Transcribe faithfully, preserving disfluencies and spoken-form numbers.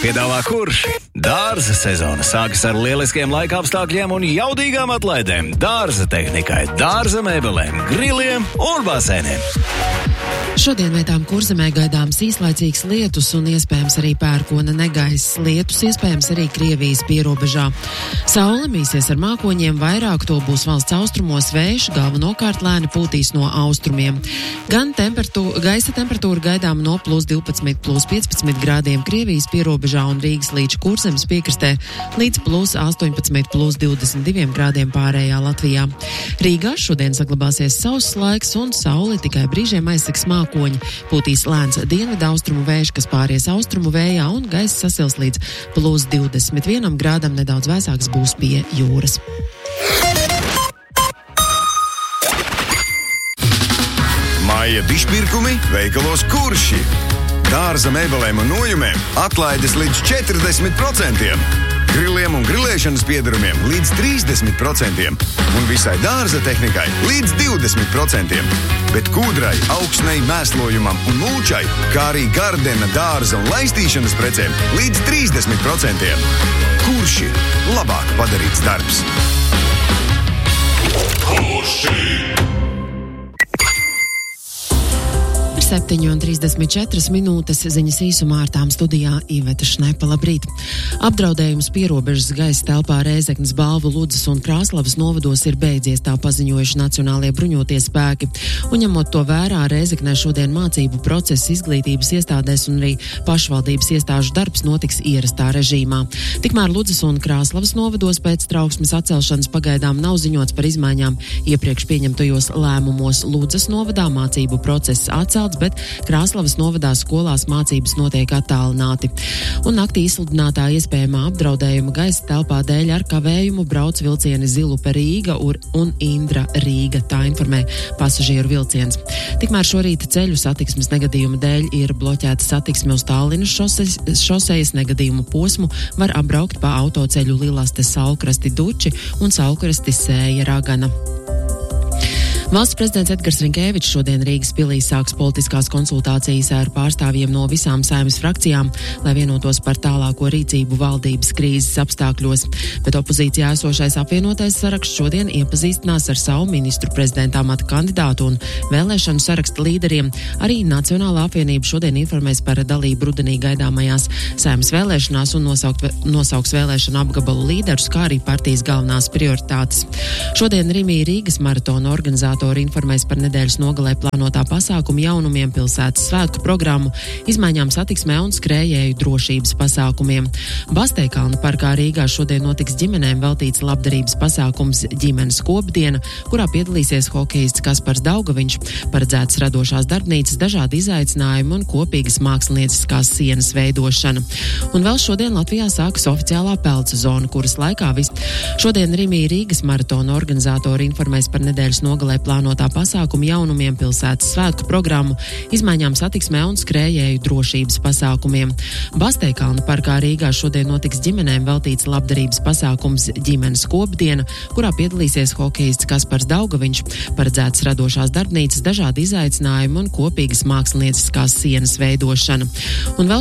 piedāvā Kurši. Dārza sezona sākas ar lieliskiem laika apstākļiem un jaudīgām atlaidēm dārza tehnikai, dārza mēbelēm, griliem un basēniem. Šodien vietām Kurzemē gaidāms īslaicīgs lietus un iespējams arī pērkona negaiss. Lietus iespējams arī Krievijas pierobežā. Saule mīsies ar mākoņiem, vairāk to būs valsts austrumos, vējš galvenokārt lēni pūtīs no austrumiem. Gan temperatūra, gaisa temperatūra gaidām no plus divpadsmit, plus piecpadsmit grādiem Krievijas pierobežā un Rīgas līča Kurzemes piekrastē līdz plus astoņpadsmit, plus divdesmit diviem grādiem pārējā Latvijā. Rīgā šodien saglabāsies sauss laiks un sauli tikai brīžiem aizsegs mākoņi. Pūtīs lēns dienvidu austrumu vējš, kas pāries austrumu vējā un gaiss sasils līdz plus divdesmit vienam grādam, nedaudz vēsāks būs pie jūras. Māja bišpirkumi veikalos Kurši. Dārza mēbelēm un nojumēm atlaides līdz četrdesmit procentiem. Griliem un grilēšanas piedarumiem līdz trīsdesmit procentiem un visai dārza tehnikai līdz divdesmit procentiem. Bet kūdrai, augsnei, mēslojumam un mulčai, kā arī gardena, dārza un laistīšanas precēm līdz trīsdesmit procentiem. Kurši labāk padarīts darbs? Kurši! septiņi un trīsdesmit četras minūtes ziņas īsumā ar tām studijā Iveta Šnepa. Labrīt! Apdraudējums pierobežas gaisa telpā Rēzeknes, Balvu, Ludzas un Krāslavas novados ir beidzies, tā paziņojuši Nacionālie bruņotie spēki. Un ņemot to vērā, Rēzeknē šodien mācību process izglītības iestādēs un arī pašvaldības iestāžu darbs notiks ierastā režīmā. Tikmēr Ludzas un Krāslavas novados pēc trauksmes atcelšanas pagaidām nav ziņots par izmaiņām iepriekš pieņemtajos lēmumos. Ludzas novadā mācību process atcelts, bet Krāslavas novadā skolās mācības notiek attālināti. Un naktī izsludinātā iespējamā apdraudējuma gaisa telpā dēļ ar kavējumu brauc vilcieni Zilupe Rīga un Indra Rīga, tā informē pasažieru vilciens. Tikmēr šorīt ceļu satiksmes negadījuma dēļ ir bloķēta satiksme uz Tallinas šosejas, šosejas negadījumu posmu, var apbraukt pa autoceļu Lilaste Saulkrasti Duči un Saulkrasti Sēja Ragana. Valsts prezidents Edgars Rinkēvičs šodien Rīgas pilī sāks politiskās konsultācijas ar pārstāvjiem no visām Saeimas frakcijām, lai vienotos par tālāko rīcību valdības krīzes apstākļos. Bet opozīcijā esošais apvienotais saraksts šodien iepazīstinās ar savu ministru prezidenta amata kandidātu un vēlēšanu saraksta līderiem. Arī Nacionālā apvienība šodien informēs par dalību rudenī gaidāmajās Saeimas vēlēšanās un nosaukt, nosauks vēlēšanu apgabalu līderus, kā arī partijas galvenās prioritātes. Šodien Rimī Rīgas maratona organizātori informēs par nedēļas nogalē plānotā pasākumu jaunumiem, pilsētas svētku programmu, izmaiņām satiksmē un skrējēju drošības pasākumiem. Basteikalna parkā Rīgā šodien notiks ģimenēm veltīts labdarības pasākums ģimenes kopdiena, kurā piedalīsies hokejists Kaspars Daugaviņš, paredzētas radošās darbnīcas, dažādi izaicinājumi un kopīgas mākslinieckās sienas veidošana. Un vēl šodien Latvijā sākas oficiālā peldu sezona, kuras laikā vis. Šodien Rimī Rīgas maratona organizātori informēs par nedēļas nogalē plānotā pasākuma jaunumiem, pilsētas svētku programmu, izmaiņām satiksmē un skrējēju drošības pasākumiem. Basteikalna parkā Rīgā šodien notiks ģimenēm veltīts labdarības pasākums ģimenes kopdiena, kurā piedalīsies hokejists Kaspars Daugaviņš, paredzētas radošās darbnīcas, dažādi izaicinājumi un kopīgas mākslinieckās sienas veidošana. Un vēl